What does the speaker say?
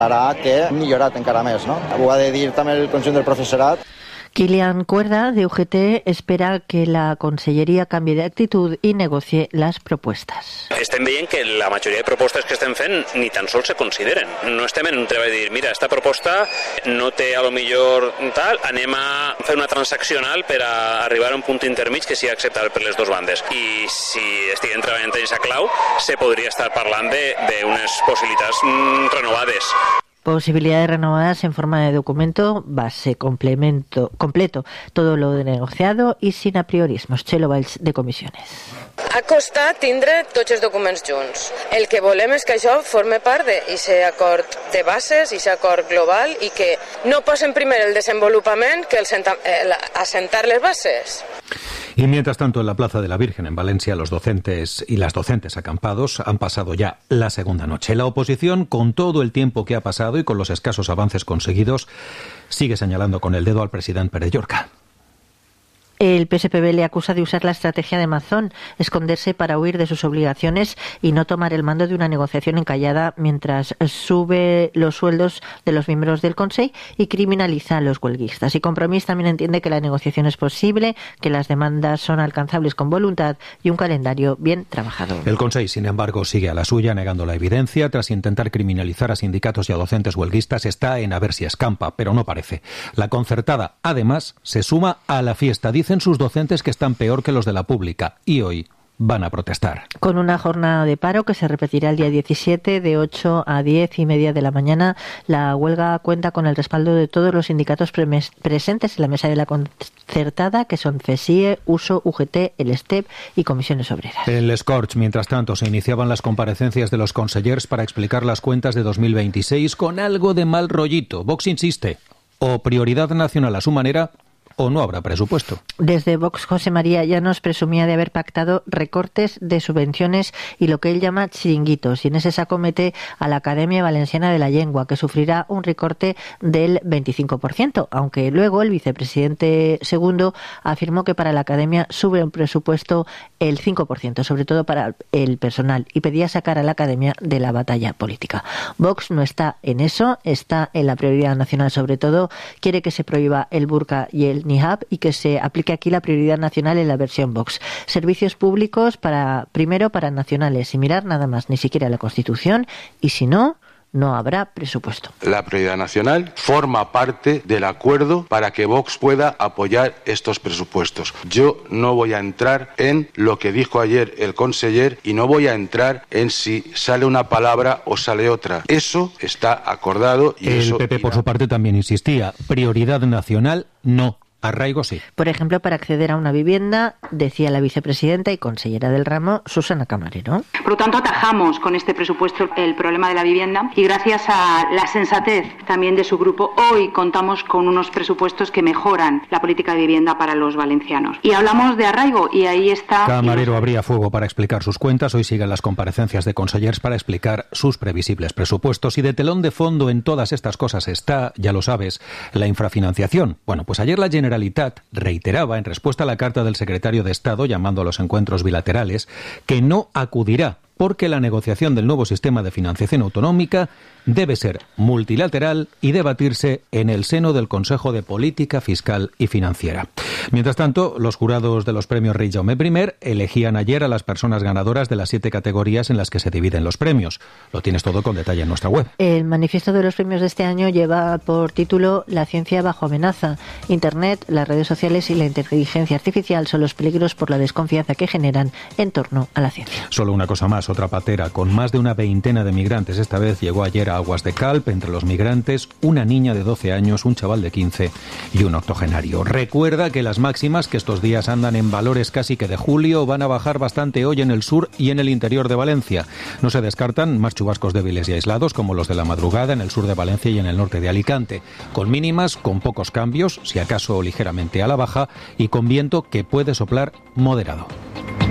Harà que hem millorat encara més, no? Ho ha de dir també el conjunt del professorat. Kilian Cuerda, de UGT, espera que la Conselleria canvi d'actitud i negocie les propostes. Estem veient que la majoria de propostes que estem fent ni tan sols se consideren. No estem en un treball de dir, mira, esta proposta no té a lo millor tal, anem a fer una transaccional per a arribar a un punt intermig que sigui acceptable per les dues bandes. I si estiguem treballant en aquesta clau, se podria estar parlant d'unes possibilitats renovades. Posibilidades renovadas en forma de documento, base, completo, todo lo negociado y sin apriorismos. Txelo Valls, de Comissiones. Ha costat tindre tots els documents junts. El que volem és que això forme part d'aquest acord de bases, aquest acord global, i que no posen primer el desenvolupament que assentar les bases. Y mientras tanto, en la Plaza de la Virgen, en Valencia, los docentes y las docentes acampados han pasado ya la segunda noche. La oposición, con todo el tiempo que ha pasado y con los escasos avances conseguidos, sigue señalando con el dedo al presidente Pérez Llorca. El PSPB le acusa de usar la estrategia de Mazón, esconderse para huir de sus obligaciones y no tomar el mando de una negociación encallada mientras sube los sueldos de los miembros del Consell y criminaliza a los huelguistas. Y Compromís también entiende que la negociación es posible, que las demandas son alcanzables con voluntad y un calendario bien trabajado. El Consell, sin embargo, sigue a la suya, negando la evidencia. Tras intentar criminalizar a sindicatos y a docentes huelguistas, está en a ver si escampa, pero no parece. La concertada, además, se suma a la fiesta. Dicen sus docentes que están peor que los de la pública y hoy van a protestar. Con una jornada de paro que se repetirá el día 17 de 8 a 10:30 de la mañana, la huelga cuenta con el respaldo de todos los sindicatos presentes en la mesa de la concertada, que son CESIE, USO, UGT, el STEP y Comisiones Obreras. En el Scorch, mientras tanto, se iniciaban las comparecencias de los consellers para explicar las cuentas de 2026 con algo de mal rollito. Vox insiste, o prioridad nacional a su manera, o no habrá presupuesto. Desde Vox, José María Llanos presumía de haber pactado recortes de subvenciones y lo que él llama chiringuitos, y en ese saco mete a la Academia Valenciana de la Llengua, que sufrirá un recorte del 25%, aunque luego el vicepresidente segundo afirmó que para la Academia sube un presupuesto el 5%, sobre todo para el personal, y pedía sacar a la Academia de la batalla política. Vox no está en eso, está en la prioridad nacional sobre todo, quiere que se prohíba el burka y el NIHAB y que se aplique aquí la prioridad nacional en la versión Vox. Servicios públicos primero para nacionales, sin mirar nada más, ni siquiera la Constitución, y si no, no habrá presupuesto. La prioridad nacional forma parte del acuerdo para que Vox pueda apoyar estos presupuestos. Yo no voy a entrar en lo que dijo ayer el conseller y no voy a entrar en si sale una palabra o sale otra. Eso está acordado y el PP, por su parte, también insistía. Prioridad nacional, no. Arraigo sí. Por ejemplo, para acceder a una vivienda, decía la vicepresidenta y consellera del ramo, Susana Camarero. Por lo tanto, atajamos con este presupuesto el problema de la vivienda y gracias a la sensatez también de su grupo, hoy contamos con unos presupuestos que mejoran la política de vivienda para los valencianos. Y hablamos de arraigo y ahí está... Camarero abría fuego para explicar sus cuentas. Hoy siguen las comparecencias de consellers para explicar sus previsibles presupuestos. Y de telón de fondo en todas estas cosas está, ya lo sabes, la infrafinanciación. Bueno, pues ayer la Generalitat reiteraba, en respuesta a la carta del secretario de Estado llamando a los encuentros bilaterales, que no acudirá porque la negociación del nuevo sistema de financiación autonómica debe ser multilateral y debatirse en el seno del Consejo de Política Fiscal y Financiera. Mientras tanto, los jurados de los premios Rey Jaume I elegían ayer a las personas ganadoras de las 7 categorías en las que se dividen los premios. Lo tienes todo con detalle en nuestra web. El manifiesto de los premios de este año lleva por título La ciencia bajo amenaza. Internet, las redes sociales y la inteligencia artificial son los peligros por la desconfianza que generan en torno a la ciencia. Solo una cosa más, otra patera, con más de una veintena de migrantes. Esta vez llegó ayer a Aguas de Calp. Entre los migrantes, una niña de 12 años, un chaval de 15 y un octogenario. Recuerda que las máximas, que estos días andan en valores casi que de julio, van a bajar bastante hoy en el sur y en el interior de Valencia. No se descartan más chubascos débiles y aislados, como los de la madrugada en el sur de Valencia y en el norte de Alicante, con mínimas con pocos cambios, si acaso ligeramente a la baja, y con viento que puede soplar moderado.